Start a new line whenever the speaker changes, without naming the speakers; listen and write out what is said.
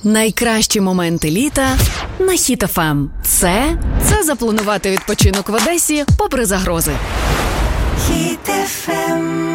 Найкращі моменти літа на Хіт ФМ. Це запланувати відпочинок в Одесі попри загрози.
Хіт ФМ.